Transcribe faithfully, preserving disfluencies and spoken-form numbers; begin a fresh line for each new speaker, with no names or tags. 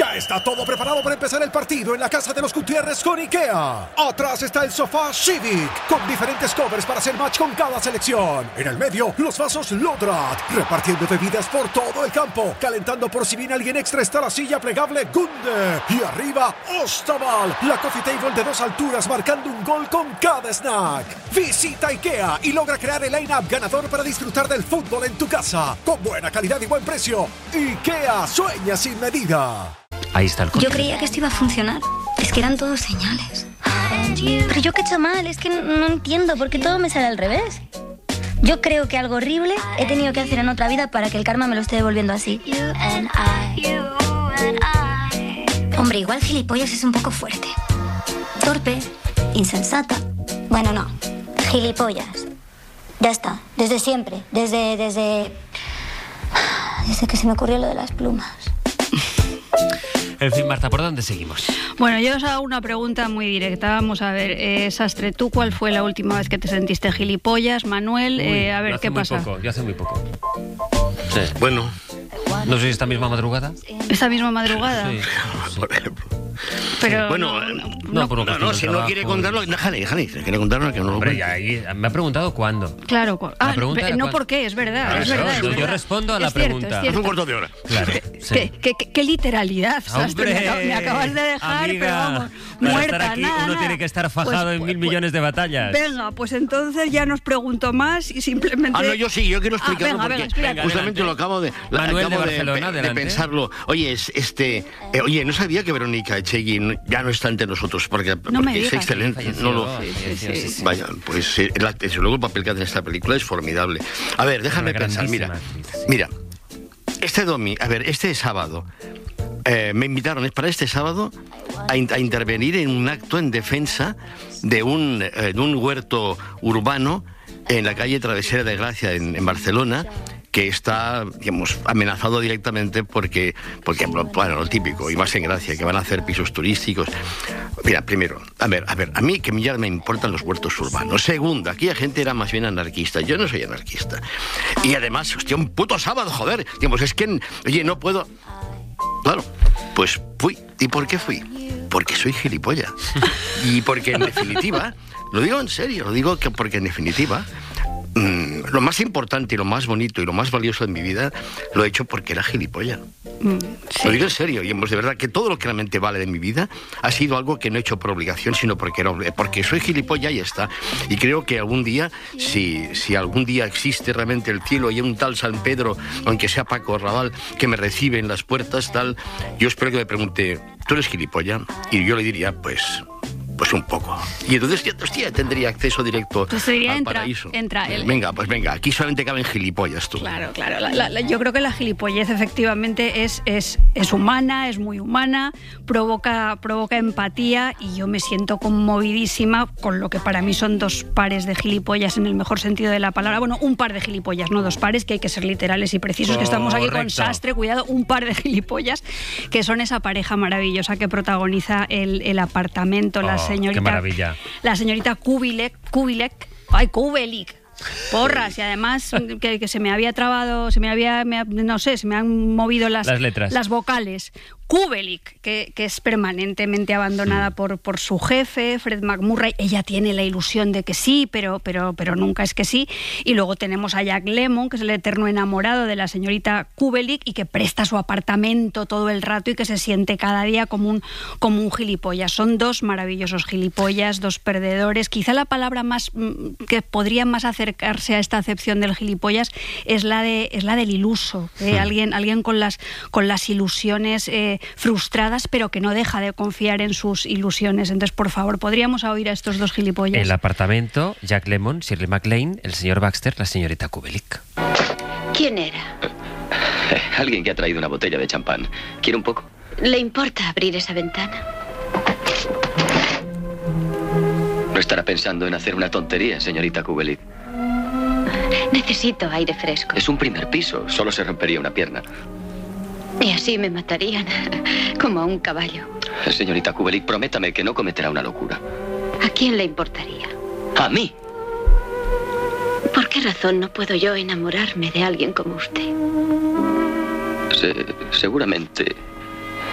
Ya está todo preparado para empezar el partido en la casa de los Gutiérrez con IKEA. Atrás está el sofá Civic, con diferentes covers para hacer match con cada selección. En el medio, los vasos Lodrat, repartiendo bebidas por todo el campo. Calentando por si viene alguien extra está la silla plegable Gunde. Y arriba, Ostaval, la coffee table de dos alturas marcando un gol con cada snack. Visita IKEA y logra crear el line-up ganador para disfrutar del fútbol en tu casa. Con buena calidad y buen precio. IKEA, sueña sin medida.
Ahí está el coche.
Yo creía que esto iba a funcionar. Es que eran todos señales. Pero yo qué he hecho mal, es que no, no entiendo por qué todo me sale al revés. Yo creo que algo horrible he tenido que hacer en otra vida para que el karma me lo esté devolviendo así. Hombre, igual gilipollas es un poco fuerte. Torpe, insensata. Bueno, no. Gilipollas. Ya está. Desde siempre. Desde, desde... Desde que se me ocurrió lo de las plumas.
En fin, Marta, ¿por dónde seguimos?
Bueno, yo os hago una pregunta muy directa. Vamos a ver, eh, Sastre, ¿tú cuál fue la última vez que te sentiste gilipollas? Manuel,
Uy,
eh, a ver,
hace
¿qué
muy
pasa?
Poco, yo hace muy poco. Sí.
Bueno.
No sé si esta misma madrugada.
¿Esta misma madrugada?
Sí.
Por ejemplo.
Pero
bueno,
no,
no,
No, por una
no, no,
cuestión
si
de
no
trabajo.
quiere contarlo, déjale, déjale, si quiere contarlo, que no lo
Hombre,
cuente.
ya ahí me ha preguntado cuándo.
Claro, cu- ah,
pregunta era
no
cuál.
por qué, es verdad,
Claro,
es verdad.
yo-
es
yo
verdad.
respondo a la
Es cierto,
pregunta.
es
Hace
cierto.
un cuarto de hora.
Claro.
¿Qué,
Sí.
qué- qué- qué literalidad, Sastre, me,
¡Hombre!
acab- me acabas de dejar,
Amiga,
pero vamos,
para
muerta,
estar aquí
nada,
uno
nada.
tiene que estar fajado
Pues-
en mil
pues-
millones de batallas.
Venga, pues entonces ya no os pregunto más y simplemente...
Ah, no, yo sí, yo quiero
Ah,
explicarlo
venga,
porque
venga, explícate.
justamente lo acabo de, la-
Manuel de
acabo
Barcelona,
de,
adelante.
pensarlo. Oye, es, este, eh, oye, no sabía que Verónica Echegui no- ya no está entre nosotros porque, porque
me
es
digas.
excelente.
Falleció,
No lo,
falleció, sí, sí.
Vaya, pues eh, la- desde luego el papel que hace en esta película es formidable. A ver, déjame
Una
pensar, mira,
grandísima actriz.
mira, este domi, a ver, este sábado eh, me invitaron es para este sábado a, in- a intervenir en un acto en defensa de un, eh, de un huerto urbano en la calle Travesera de Gracia en, en Barcelona, que está, digamos, amenazado directamente porque, porque, bueno, lo típico, y más en Gracia, que van a hacer pisos turísticos. Mira, primero, a ver, a ver, a mí que ya me importan los huertos urbanos. Segundo, aquella gente era más bien anarquista, yo no soy anarquista. Y además, hostia, un puto sábado, joder, digamos, es que, oye, no puedo... Claro, pues fui. ¿Y por qué fui? Porque soy gilipollas. Y porque en definitiva, lo digo en serio, lo digo que porque en definitiva, mmm, lo más importante y lo más bonito y lo más valioso de mi vida lo he hecho porque era gilipollas.
Mm,
Lo digo en serio, y pues, de verdad que todo lo que realmente vale de mi vida ha sido algo que no he hecho por obligación, sino porque, era, porque soy gilipollas y ya está. Y creo que algún día, si, si algún día existe realmente el cielo y hay un tal San Pedro, aunque sea Paco Raval, que me recibe en las puertas, tal, yo espero que me pregunte, ¿tú eres gilipollas? Y yo le diría, pues... Pues un poco. Y entonces ya, hostia, tendría acceso directo
Pues te diría,
al
entra,
paraíso.
entra el-
Venga, pues venga, aquí solamente caben gilipollas tú.
Claro, claro. La- la- la- yo creo que la gilipollez efectivamente es, es, es humana, es muy humana, provoca, provoca empatía y yo me siento conmovidísima con lo que para mí son dos pares de gilipollas en el mejor sentido de la palabra. Bueno, un par de gilipollas, no dos pares, que hay que ser literales y precisos, que estamos aquí con
Correcto.
Sastre, cuidado, un par de gilipollas, que son esa pareja maravillosa que protagoniza el, el apartamento, la
Oh,
señorita...
qué maravilla.
La señorita Kubilek, Kubilek, ay, Kubelik. Porras, y además que, que se me había trabado, se me había, me ha- no sé, se me han movido las,
Las letras.
las vocales. Kubelik, que, que es permanentemente abandonada por, por su jefe, Fred McMurray. Ella tiene la ilusión de que sí, pero, pero, pero nunca es que sí. Y luego tenemos a Jack Lemmon, que es el eterno enamorado de la señorita Kubelik y que presta su apartamento todo el rato y que se siente cada día como un, como un gilipollas. Son dos maravillosos gilipollas, dos perdedores. Quizá la palabra más mm, que podría más acercarse a esta acepción del gilipollas es la de es la del iluso, ¿eh?
Hmm.
alguien alguien con las con las ilusiones eh, frustradas, pero que no deja de confiar en sus ilusiones. Entonces, por favor, podríamos oír a estos dos gilipollas.
El apartamento, Jack Lemmon, Shirley MacLaine, el señor Baxter, la señorita Kubelik.
¿Quién era?
Alguien que ha traído una botella de champán. ¿Quiere un poco?
¿Le importa abrir esa ventana?
No estará pensando en hacer una tontería, señorita Kubelik.
Necesito aire fresco.
Es un primer piso, solo se rompería una pierna.
Y así me matarían, como a un caballo.
Señorita Kubelik, prométame que no cometerá una locura.
¿A quién le importaría?
¡A mí!
¿Por qué razón no puedo yo enamorarme de alguien como usted?
Se- seguramente